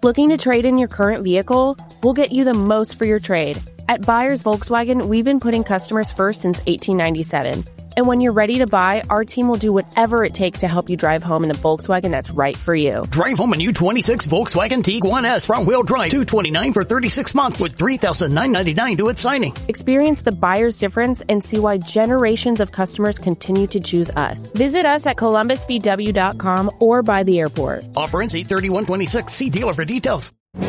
Looking to trade in your current vehicle? We'll get you the most for your trade. At Buyers Volkswagen, we've been putting customers first since 1897. And when you're ready to buy, our team will do whatever it takes to help you drive home in the Volkswagen that's right for you. Drive home a new 26 Volkswagen Tiguan S front-wheel drive, $229 for 36 months with $3,999 due at signing. Experience the buyer's difference and see why generations of customers continue to choose us. Visit us at columbusvw.com or by the airport. Offer ends 8/31/26. See dealer for details.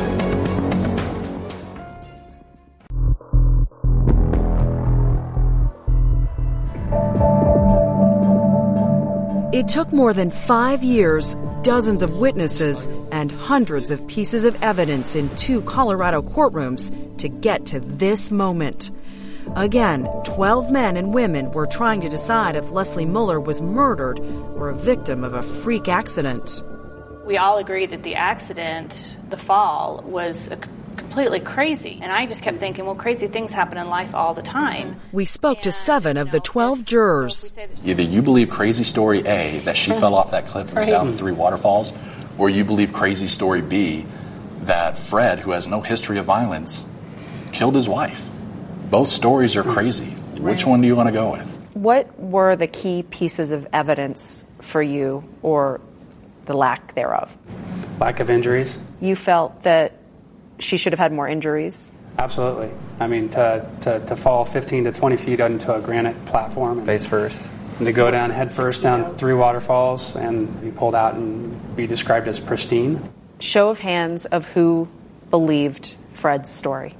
It took more than 5 years, dozens of witnesses, and hundreds of pieces of evidence in 2 Colorado courtrooms to get to this moment. Again, 12 men and women were trying to decide if Leslie Mueller was murdered or a victim of a freak accident. We all agreed that the accident, the fall, was completely crazy. And I just kept thinking, well, crazy things happen in life all the time. We spoke to 7 of the 12 jurors. Either you believe crazy story A, that she fell off that cliff and went down 3 waterfalls, or you believe crazy story B, that Fred, who has no history of violence, killed his wife. Both stories are crazy. Which one do you want to go with? What were the key pieces of evidence for you, or the lack thereof? Lack of injuries. You felt that she should have had more injuries? Absolutely. I mean, to fall 15 to 20 feet onto a granite platform. Face first. And to go down head first down 3 waterfalls and be pulled out and be described as pristine. Show of hands of who believed Fred's story.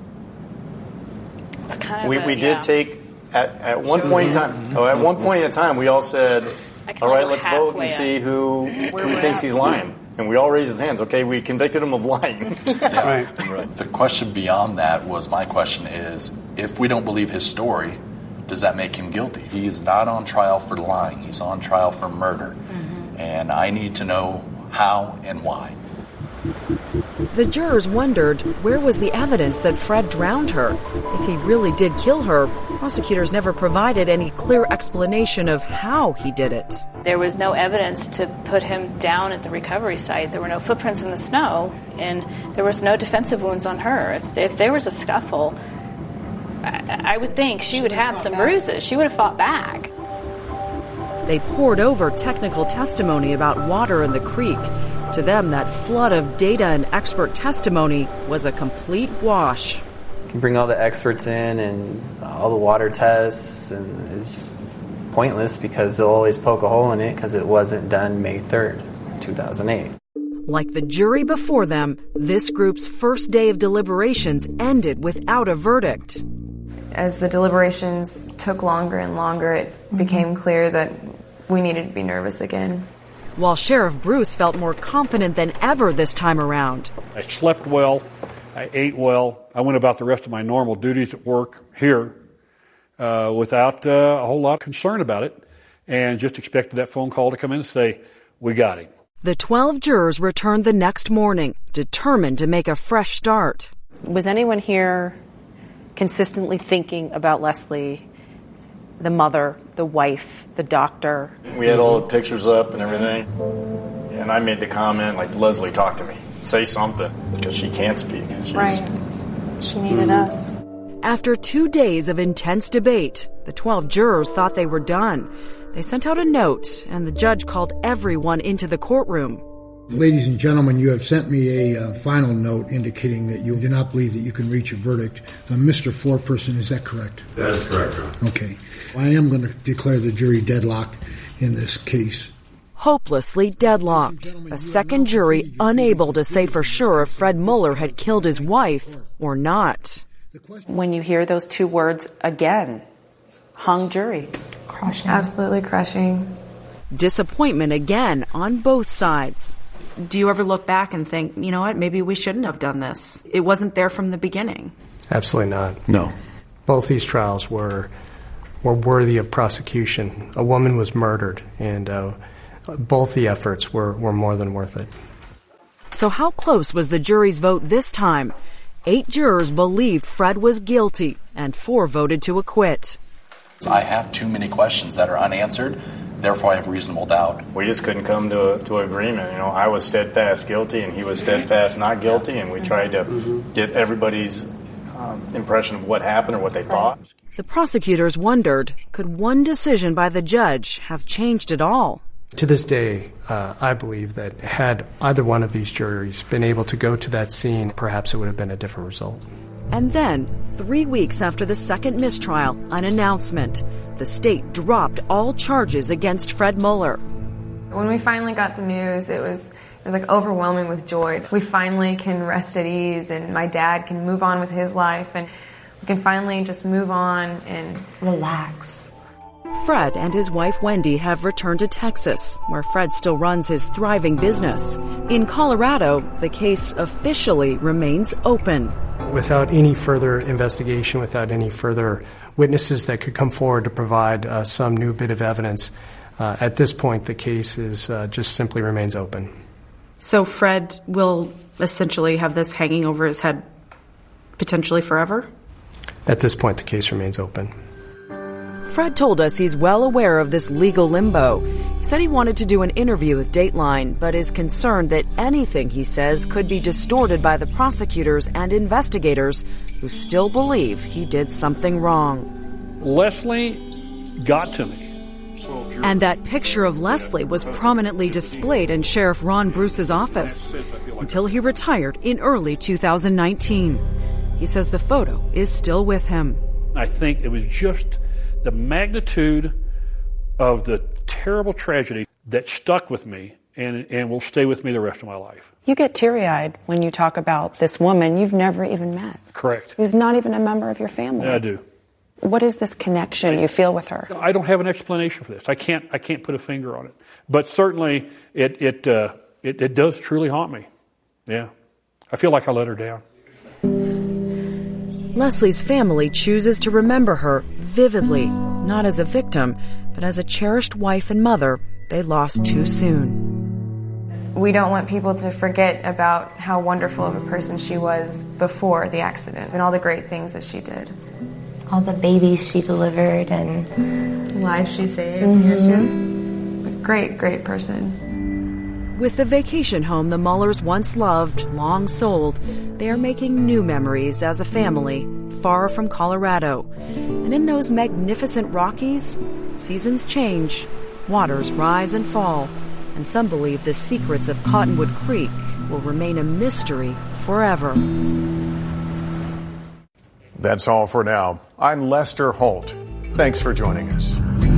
We did take, at one point in time, at one point in time, we all said, all right, let's vote and see who thinks he's lying. And we all raised his hands. Okay, we convicted him of lying. Right. The question beyond that was, my question is, if we don't believe his story, does that make him guilty? He is not on trial for lying. He's on trial for murder. Mm-hmm. And I need to know how and why. The jurors wondered, where was the evidence that Fred drowned her? If he really did kill her, prosecutors never provided any clear explanation of how he did it. There was no evidence to put him down at the recovery site. There were no footprints in the snow, and there was no defensive wounds on her. If there was a scuffle, I would think she would have some bruises. She would have fought back. They poured over technical testimony about water in the creek. To them, that flood of data and expert testimony was a complete wash. You can bring all the experts in and all the water tests, and it's just pointless because they'll always poke a hole in it because it wasn't done May 3rd, 2008. Like the jury before them, this group's first day of deliberations ended without a verdict. As the deliberations took longer and longer, it became clear that we needed to be nervous again. While Sheriff Bruce felt more confident than ever this time around. I slept well, I ate well, I went about the rest of my normal duties at work here without a whole lot of concern about it, and just expected that phone call to come in and say, we got him. The 12 jurors returned the next morning, determined to make a fresh start. Was anyone here consistently thinking about Leslie, the mother, the wife, the doctor? We had all the pictures up and everything. And I made the comment, like, Leslie, talk to me. Say something, because she can't speak. Right. She needed us. After 2 days of intense debate, the 12 jurors thought they were done. They sent out a note, and the judge called everyone into the courtroom. Ladies and gentlemen, you have sent me a final note indicating that you do not believe that you can reach a verdict. Mr. Foreperson, is that correct? That is correct, Your Honor. Okay. I am going to declare the jury deadlocked in this case. Hopelessly deadlocked. A second jury unable to say for sure if Fred Mueller had killed his wife or not. When you hear those 2 words again, hung jury. Crushing. Absolutely crushing. Disappointment again on both sides. Do you ever look back and think, you know what, maybe we shouldn't have done this? It wasn't there from the beginning. Absolutely not. No. Both these trials were worthy of prosecution. A woman was murdered, and both the efforts were more than worth it. So how close was the jury's vote this time? 8 jurors believed Fred was guilty, and 4 voted to acquit. I have too many questions that are unanswered therefore I have reasonable doubt. We just couldn't come to an agreement. You know, I was steadfast guilty and he was steadfast not guilty, and we tried to get everybody's impression of what happened or what they thought. The prosecutors wondered, could one decision by the judge have changed it all? To this day, I believe that had either one of these juries been able to go to that scene, perhaps it would have been a different result. And then, 3 weeks after the second mistrial, an announcement. The state dropped all charges against Fred Mueller. When we finally got the news, it was like overwhelming with joy. We finally can rest at ease, and my dad can move on with his life, and we can finally just move on and relax. Fred and his wife Wendy have returned to Texas, where Fred still runs his thriving business. In Colorado, the case officially remains open. Without any further investigation, without any further witnesses that could come forward to provide some new bit of evidence, at this point the case is just simply remains open. So Fred will essentially have this hanging over his head potentially forever? At this point the case remains open. Fred told us he's well aware of this legal limbo. He said he wanted to do an interview with Dateline, but is concerned that anything he says could be distorted by the prosecutors and investigators who still believe he did something wrong. Leslie got to me. And that picture of Leslie was prominently displayed in Sheriff Ron Bruce's office until he retired in early 2019. He says the photo is still with him. I think it was just the magnitude of the terrible tragedy that stuck with me and will stay with me the rest of my life. You get teary-eyed when you talk about this woman you've never even met. Correct. Who's not even a member of your family. Yeah, I do. What is this connection you feel with her? I don't have an explanation for this. I can't put a finger on it. But certainly it does truly haunt me. Yeah. I feel like I let her down. Leslie's family chooses to remember her vividly, not as a victim, but as a cherished wife and mother they lost too soon. We don't want people to forget about how wonderful of a person she was before the accident and all the great things that she did. All the babies she delivered and lives she saved. Mm-hmm. You know, she was a great, great person. With the vacation home the Muellers once loved, long sold, they are making new memories as a family, far from Colorado. And in those magnificent Rockies, seasons change, waters rise and fall, and some believe the secrets of Cottonwood Creek will remain a mystery forever. That's all for now. I'm Lester Holt. Thanks for joining us.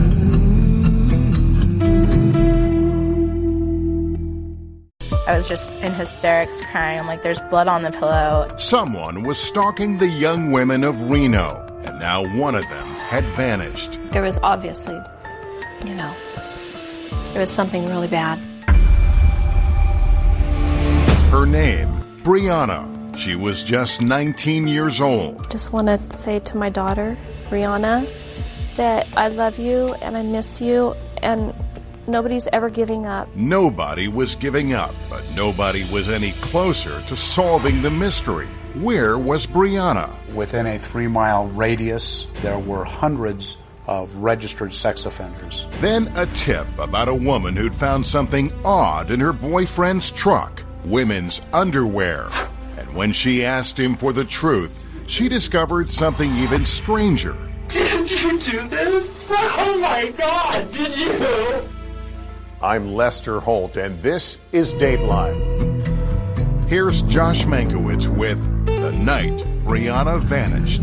I was just in hysterics crying. I'm like, there's blood on the pillow. Someone was stalking the young women of Reno, and now one of them had vanished. There was obviously, there was something really bad. Her name, Brianna. She was just 19 years old. Just want to say to my daughter, Brianna, that I love you and I miss you, and nobody's ever giving up. Nobody was giving up, but nobody was any closer to solving the mystery. Where was Brianna? Within a 3-mile radius, there were hundreds of registered sex offenders. Then a tip about a woman who'd found something odd in her boyfriend's truck, women's underwear. And when she asked him for the truth, she discovered something even stranger. Did you do this? Oh my God, did you? I'm Lester Holt, and this is Dateline. Here's Josh Mankiewicz with The Night Brianna Vanished.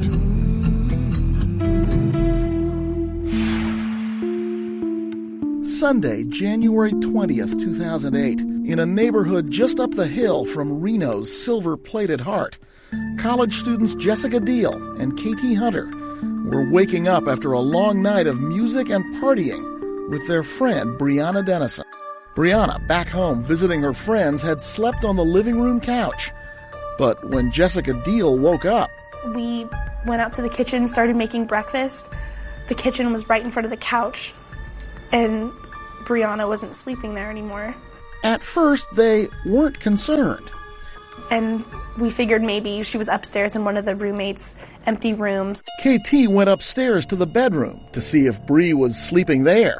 Sunday, January 20th, 2008, in a neighborhood just up the hill from Reno's silver-plated heart, college students Jessica Deal and KT Hunter were waking up after a long night of music and partying with their friend Brianna Dennison. Brianna, back home visiting her friends, had slept on the living room couch. But when Jessica Deal woke up... We went out to the kitchen, started making breakfast. The kitchen was right in front of the couch, and Brianna wasn't sleeping there anymore. At first, they weren't concerned. And we figured maybe she was upstairs in one of the roommates' empty rooms. KT went upstairs to the bedroom to see if Bree was sleeping there.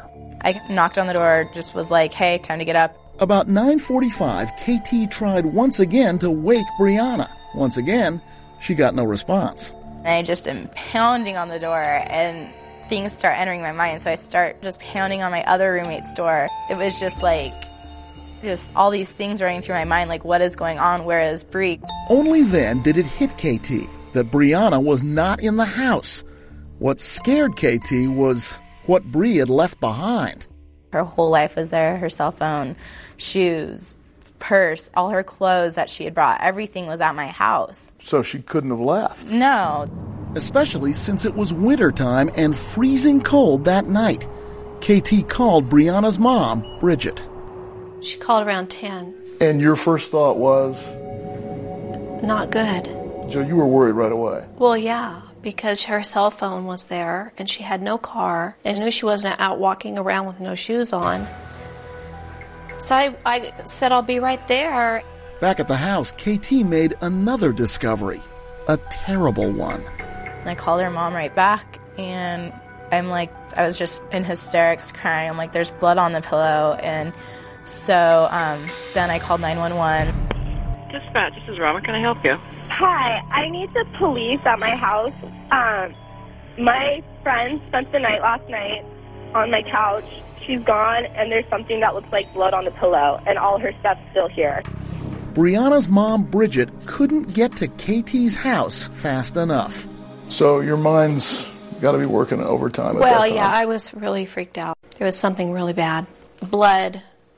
I knocked on the door, just was like, hey, time to get up. About 9:45, KT tried once again to wake Brianna. Once again, she got no response. And I just am pounding on the door, and things start entering my mind, so I start just pounding on my other roommate's door. It was just like, just all these things running through my mind, like, what is going on? Where is Bree? Only then did it hit KT that Brianna was not in the house. What scared KT was what Bree had left behind. Her whole life was there, her cell phone, shoes, purse, all her clothes that she had brought. Everything was at my house. So she couldn't have left. No. Especially since it was wintertime and freezing cold that night. KT called Brianna's mom, Bridget. She called around 10. And your first thought was? Not good. So you were worried right away? Well, yeah, because her cell phone was there and she had no car and knew she wasn't out walking around with no shoes on. So I said, I'll be right there. Back at the house, KT made another discovery, a terrible one. I called her mom right back, and I'm like, I was just in hysterics crying. I'm like, there's blood on the pillow. And so then I called 911. Dispatch, this is Robert. Can I help you? Hi, I need the police at my house. My friend spent the night last night on my couch. She's gone, and there's something that looks like blood on the pillow, and all her stuff's still here. Brianna's mom, Bridget, couldn't get to KT's house fast enough. So your mind's got to be working overtime at that time. Well, yeah, I was really freaked out. There was something really bad. Blood.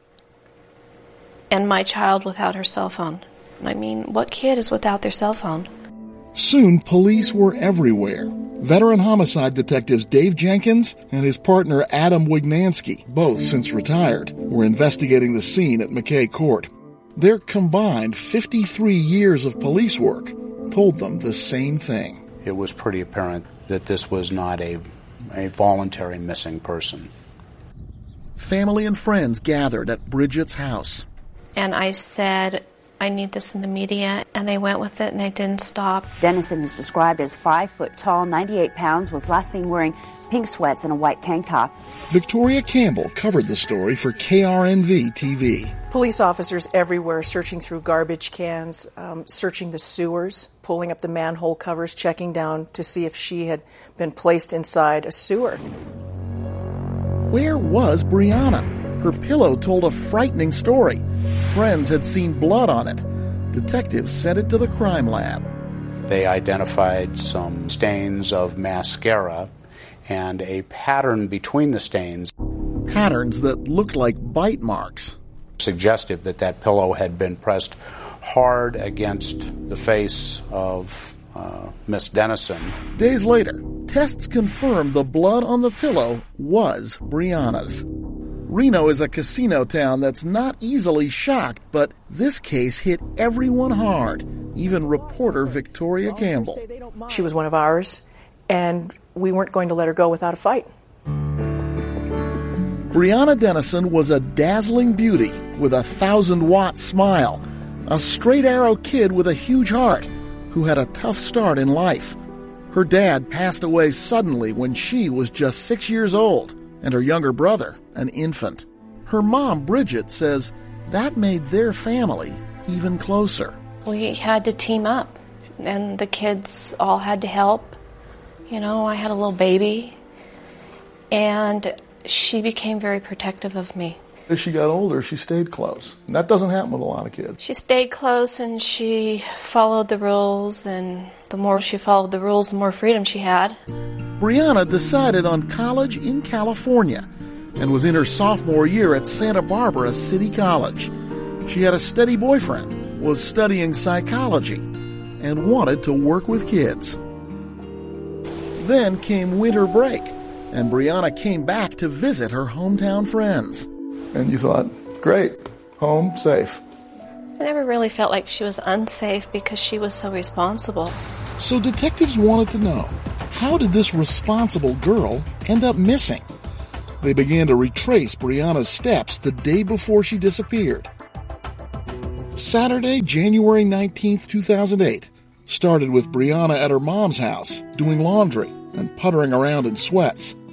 And my child without her cell phone. I mean, what kid is without their cell phone? Soon, police were everywhere. Veteran homicide detectives Dave Jenkins and his partner Adam Wignansky, both since retired, were investigating the scene at McKay Court. Their combined 53 years of police work told them the same thing. It was pretty apparent that this was not a voluntary missing person. Family and friends gathered at Bridget's house. And I said, I need this in the media, and they went with it, and they didn't stop. Dennison is described as 5 foot tall, 98 pounds, was last seen wearing pink sweats and a white tank top. Victoria Campbell covered the story for KRNV TV. Police officers everywhere searching through garbage cans, searching the sewers, pulling up the manhole covers, checking down to see if she had been placed inside a sewer. Where was Brianna? Her pillow told a frightening story. Friends had seen blood on it. Detectives sent it to the crime lab. They identified some stains of mascara and a pattern between the stains. Patterns that looked like bite marks. Suggestive that that pillow had been pressed hard against the face of Miss Dennison. Days later, tests confirmed the blood on the pillow was Brianna's. Reno is a casino town that's not easily shocked, but this case hit everyone hard, even reporter Victoria Campbell. She was one of ours, and we weren't going to let her go without a fight. Brianna Dennison was a dazzling beauty with a 1,000-watt smile, a straight-arrow kid with a huge heart who had a tough start in life. Her dad passed away suddenly when she was just 6 years old, and her younger brother, an infant. Her mom, Bridget, says that made their family even closer. We had to team up, and the kids all had to help. You know, I had a little baby, and she became very protective of me. As she got older, she stayed close. And that doesn't happen with a lot of kids. She stayed close, and she followed the rules, and the more she followed the rules, the more freedom she had. Brianna decided on college in California and was in her sophomore year at Santa Barbara City College. She had a steady boyfriend, was studying psychology, and wanted to work with kids. Then came winter break, and Brianna came back to visit her hometown friends. And you thought, great, home, safe. I never really felt like she was unsafe because she was so responsible. So detectives wanted to know, how did this responsible girl end up missing? They began to retrace Brianna's steps the day before she disappeared. Saturday, January 19th, 2008, started with Brianna at her mom's house, doing laundry and puttering around in sweats.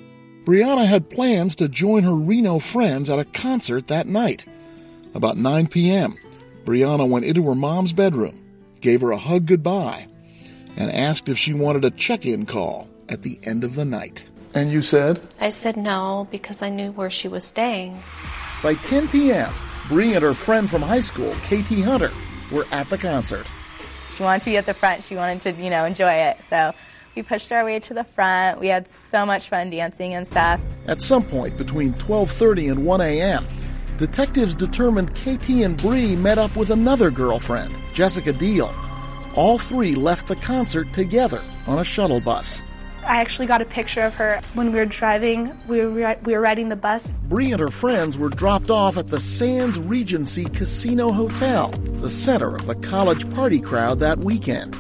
Brianna had plans to join her Reno friends at a concert that night. About 9 p.m., Brianna went into her mom's bedroom, gave her a hug goodbye, and asked if she wanted a check-in call at the end of the night. And you said? I said no because I knew where she was staying. By 10 p.m., Bree and her friend from high school, Katie Hunter, were at the concert. She wanted to be at the front. She wanted to, enjoy it. So we pushed our way to the front. We had so much fun dancing and stuff. At some point between 12:30 and 1 a.m., detectives determined KT and Bree met up with another girlfriend, Jessica Deal. All three left the concert together on a shuttle bus. I actually got a picture of her when we were driving. We were riding the bus. Bree and her friends were dropped off at the Sands Regency Casino Hotel, the center of the college party crowd that weekend.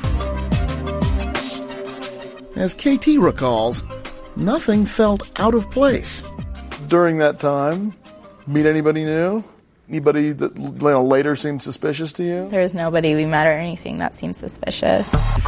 As KT recalls, nothing felt out of place. During that time, meet anybody new? Anybody that later seemed suspicious to you? There was nobody we met or anything that seemed suspicious.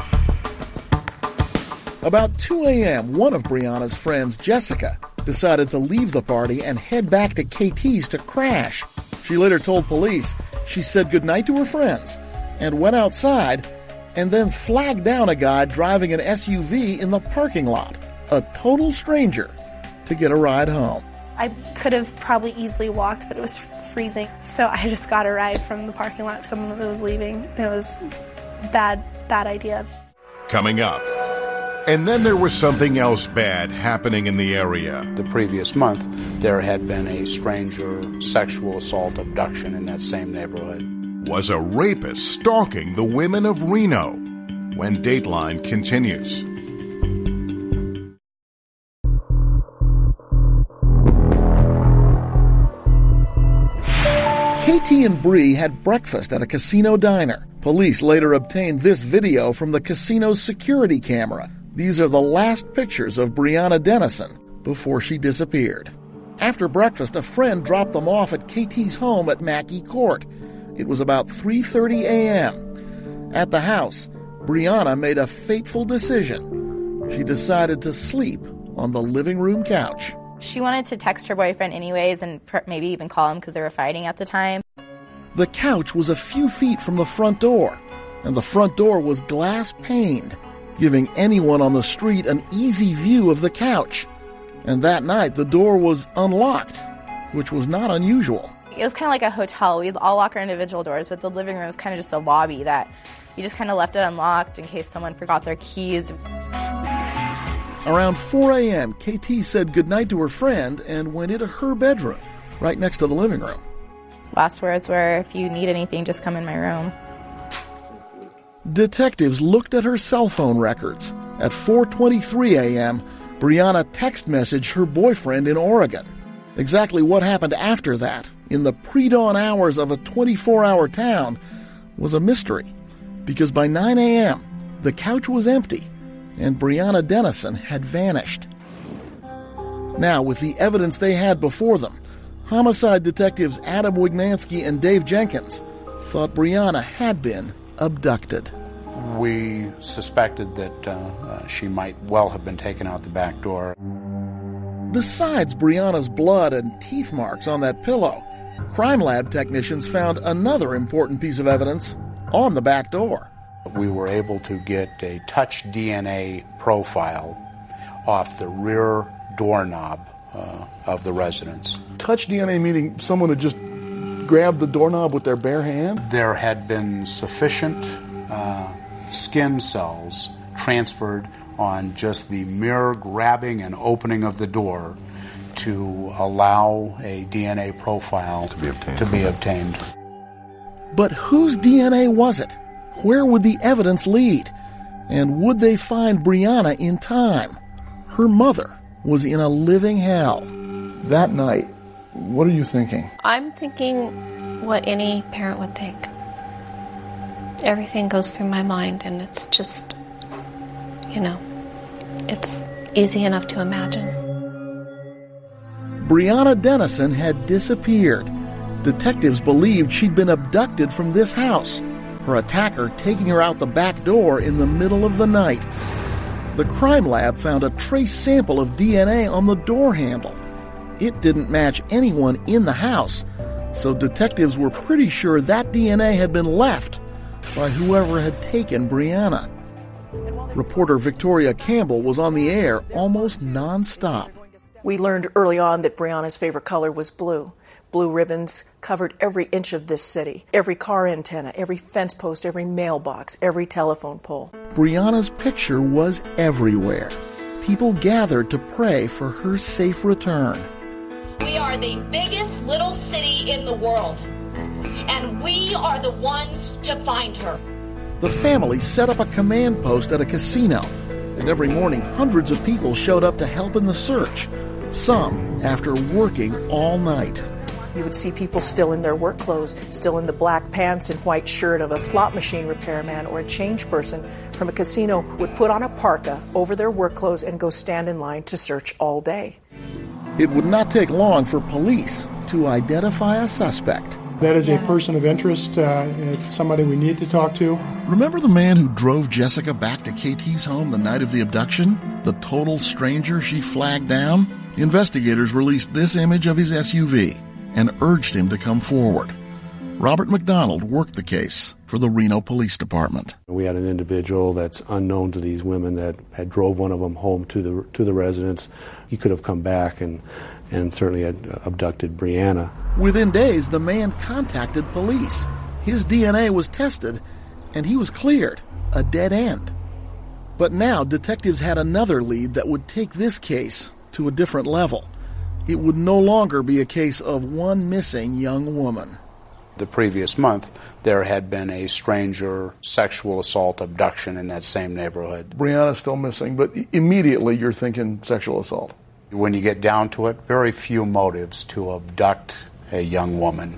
About 2 a.m., one of Brianna's friends, Jessica, decided to leave the party and head back to KT's to crash. She later told police she said goodnight to her friends and went outside and then flagged down a guy driving an SUV in the parking lot, a total stranger, to get a ride home. I could have probably easily walked, but it was freezing. So I just got a ride from the parking lot. Someone that was leaving. It was bad idea. Coming up. And then there was something else bad happening in the area. The previous month, there had been a stranger sexual assault abduction in that same neighborhood. Was a rapist stalking the women of Reno? When Dateline continues. KT and Bree had breakfast at a casino diner. Police later obtained this video from the casino's security camera. These are the last pictures of Brianna Dennison before she disappeared. After breakfast, a friend dropped them off at KT's home at Mackey Court. It was about 3:30 a.m. At the house, Brianna made a fateful decision. She decided to sleep on the living room couch. She wanted to text her boyfriend anyways and maybe even call him because they were fighting at the time. The couch was a few feet from the front door, and the front door was glass-paned, giving anyone on the street an easy view of the couch. And that night, the door was unlocked, which was not unusual. It was kind of like a hotel. We'd all lock our individual doors, but the living room was kind of just a lobby that you just kind of left it unlocked in case someone forgot their keys. Around 4 a.m., KT said goodnight to her friend and went into her bedroom, right next to the living room. Last words were, if you need anything, just come in my room. Detectives looked at her cell phone records. At 4:23 a.m., Brianna text messaged her boyfriend in Oregon. Exactly what happened after that, in the pre-dawn hours of a 24-hour town, was a mystery. Because by 9 a.m., the couch was empty, and Brianna Dennison had vanished. Now, with the evidence they had before them, homicide detectives Adam Wignansky and Dave Jenkins thought Brianna had been abducted. We suspected that she might well have been taken out the back door. Besides Brianna's blood and teeth marks on that pillow, crime lab technicians found another important piece of evidence on the back door. We were able to get a touch DNA profile off the rear doorknob of the residence. Touch DNA meaning someone had just grabbed the doorknob with their bare hand? There had been sufficient skin cells transferred on just the mere grabbing and opening of the door to allow a DNA profile to be obtained. But whose DNA was it? Where would the evidence lead? And would they find Brianna in time? Her mother was in a living hell. That night, what are you thinking? I'm thinking what any parent would think. Everything goes through my mind, and it's just, it's easy enough to imagine. Brianna Dennison had disappeared. Detectives believed she'd been abducted from this house, her attacker taking her out the back door in the middle of the night. The crime lab found a trace sample of DNA on the door handle. It didn't match anyone in the house, so detectives were pretty sure that DNA had been left by whoever had taken Brianna. Reporter Victoria Campbell was on the air almost nonstop. We learned early on that Brianna's favorite color was blue. Blue ribbons covered every inch of this city, every car antenna, every fence post, every mailbox, every telephone pole. Brianna's picture was everywhere. People gathered to pray for her safe return. We are the biggest little city in the world, and we are the ones to find her. The family set up a command post at a casino, and every morning hundreds of people showed up to help in the search, some after working all night. You would see people still in their work clothes, still in the black pants and white shirt of a slot machine repairman or a change person from a casino would put on a parka over their work clothes and go stand in line to search all day. It would not take long for police to identify a suspect. That is a person of interest, somebody we need to talk to. Remember the man who drove Jessica back to KT's home the night of the abduction? The total stranger she flagged down? Investigators released this image of his SUV and urged him to come forward. Robert McDonald worked the case for the Reno Police Department. We had an individual that's unknown to these women that had drove one of them home to the residence. He could have come back and certainly had abducted Brianna. Within days, the man contacted police. His DNA was tested, and he was cleared, a dead end. But now detectives had another lead that would take this case to a different level. It would no longer be a case of one missing young woman. The previous month, there had been a stranger sexual assault abduction in that same neighborhood. Brianna's still missing, but immediately you're thinking sexual assault. When you get down to it, very few motives to abduct a young woman.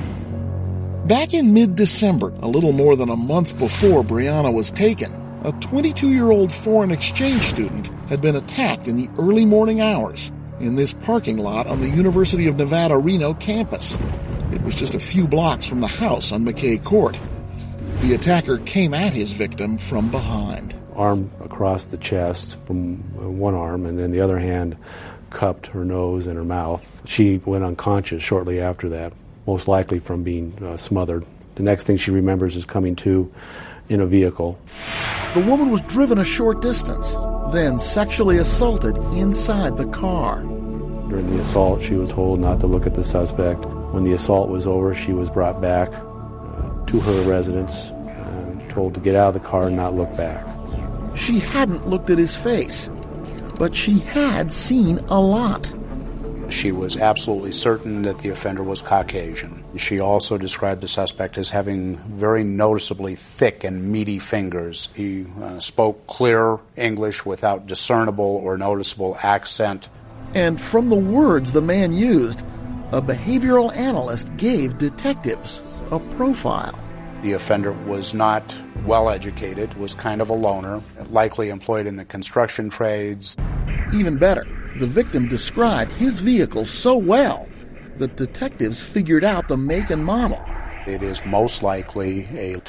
Back in mid-December, a little more than a month before Brianna was taken, a 22-year-old foreign exchange student had been attacked in the early morning hours in this parking lot on the University of Nevada, Reno campus. It was just a few blocks from the house on McKay Court. The attacker came at his victim from behind. Arm across the chest from one arm, and then the other hand cupped her nose and her mouth. She went unconscious shortly after that, most likely from being smothered. The next thing she remembers is coming to in a vehicle. The woman was driven a short distance, then sexually assaulted inside the car. During the assault, she was told not to look at the suspect. When the assault was over, she was brought back to her residence, told to get out of the car and not look back. She hadn't looked at his face, but she had seen a lot. She was absolutely certain that the offender was Caucasian. She also described the suspect as having very noticeably thick and meaty fingers. He spoke clear English without discernible or noticeable accent. And from the words the man used, a behavioral analyst gave detectives a profile. The offender was not well educated, was kind of a loner, likely employed in the construction trades. Even better, the victim described his vehicle so well that detectives figured out the make and model. It is most likely a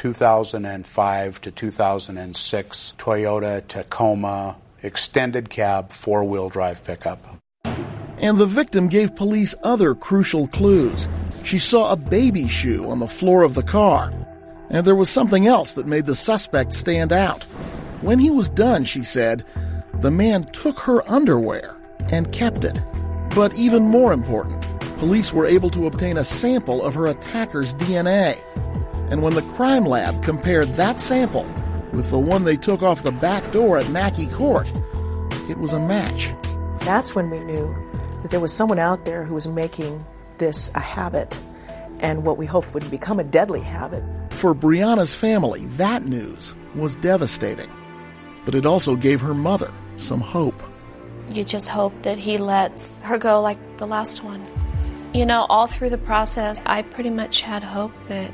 2005 to 2006 Toyota Tacoma extended cab four-wheel drive pickup. And the victim gave police other crucial clues. She saw a baby shoe on the floor of the car. And there was something else that made the suspect stand out. When he was done, she said, the man took her underwear and kept it. But even more important, police were able to obtain a sample of her attacker's DNA. And when the crime lab compared that sample with the one they took off the back door at Mackey Court, it was a match. That's when we knew that there was someone out there who was making this a habit, and what we hoped would become a deadly habit. For Brianna's family, that news was devastating. But it also gave her mother some hope. You just hope that he lets her go like the last one. You know, all through the process, I pretty much had hope that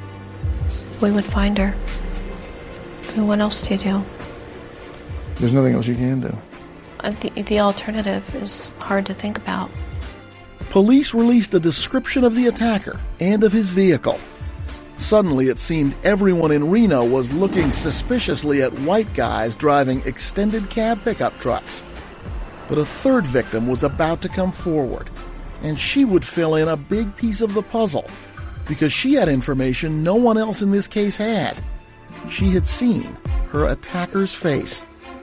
we would find her. And what else do you do? There's nothing else you can do. The alternative is hard to think about. Police released a description of the attacker and of his vehicle. Suddenly, it seemed everyone in Reno was looking suspiciously at white guys driving extended cab pickup trucks. But a third victim was about to come forward, and she would fill in a big piece of the puzzle, because she had information no one else in this case had. She had seen her attacker's face.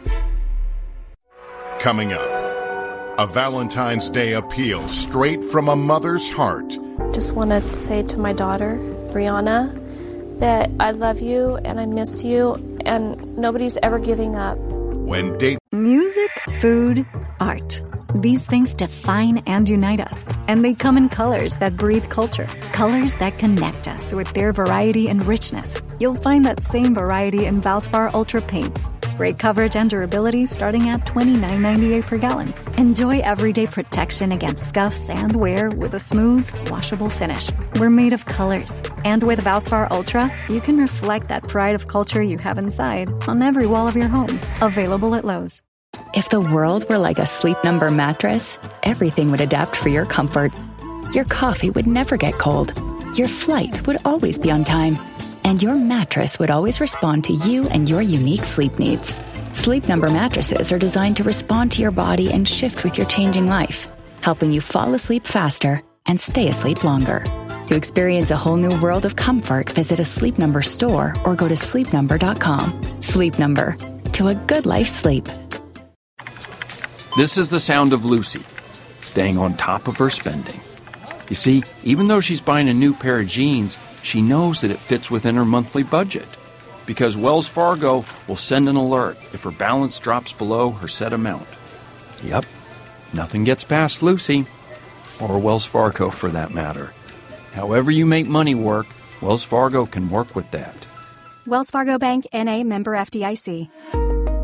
Coming up, a Valentine's Day appeal straight from a mother's heart. Just want to say to my daughter, Brianna, that I love you and I miss you, and nobody's ever giving up. When music, food, art. These things define and unite us. And they come in colors that breathe culture. Colors that connect us with their variety and richness. You'll find that same variety in Valspar Ultra paints. Great coverage and durability starting at $29.98 per gallon. Enjoy everyday protection against scuffs and wear with a smooth, washable finish. We're made of colors. And with Valspar Ultra, you can reflect that pride of culture you have inside on every wall of your home. Available at Lowe's. If the world were like a Sleep Number mattress, everything would adapt for your comfort. Your coffee would never get cold. Your flight would always be on time. And your mattress would always respond to you and your unique sleep needs. Sleep Number mattresses are designed to respond to your body and shift with your changing life, helping you fall asleep faster and stay asleep longer. To experience a whole new world of comfort, visit a Sleep Number store or go to sleepnumber.com. Sleep Number. To a good life sleep. This is the sound of Lucy, staying on top of her spending. You see, even though she's buying a new pair of jeans, she knows that it fits within her monthly budget, because Wells Fargo will send an alert if her balance drops below her set amount. Yep, nothing gets past Lucy, or Wells Fargo for that matter. However you make money work, Wells Fargo can work with that. Wells Fargo Bank, N.A., member FDIC.